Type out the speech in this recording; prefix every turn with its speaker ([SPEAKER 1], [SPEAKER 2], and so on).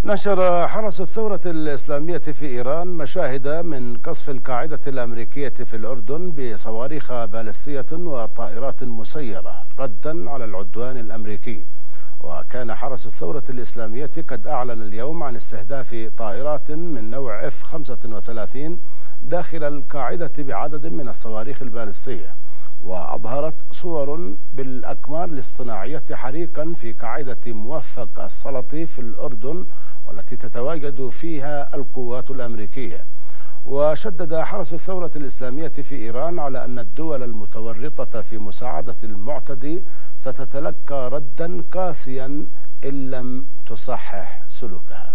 [SPEAKER 1] نشر حرس الثورة الإسلامية في إيران مشاهد من قصف القاعدة الأمريكية في الأردن بصواريخ باليستية وطائرات مسيرة ردا على العدوان الأمريكي. وكان حرس الثورة الإسلامية قد أعلن اليوم عن استهداف طائرات من نوع F-35 داخل القاعدة بعدد من الصواريخ الباليستية، وأظهرت صور بالأقمار الاصطناعية حريقا في قاعدة موفق السلطي في الأردن والتي تتواجد فيها القوات الأمريكية. وشدد حرس الثورة الإسلامية في إيران على أن الدول المتورطة في مساعدة المعتدي ستتلقى ردا قاسيا إن لم تصحح سلوكها.